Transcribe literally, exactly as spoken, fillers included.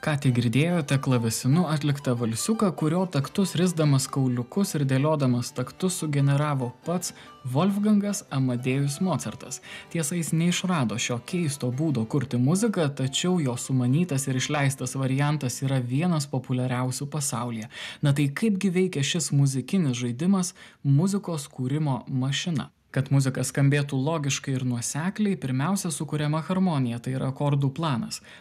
Ką tik girdėjote klavesinu atliktą valsiuką, kurio taktus risdamas kauliukus ir dėliodamas taktus sugeneravo pats Wolfgangas Amadėjus Mocartas. Tiesa, jis neišrado šio keisto būdo kurti muziką, tačiau jo sumanytas ir išleistas variantas yra vienas populiariausių pasaulyje. Na tai kaipgi veikia šis muzikinis žaidimas muzikos kūrimo mašina? Kad muzika skambėtų logiškai ir nuosekliai, pirmiausia sukuriama harmonija, tai yra akordų planas.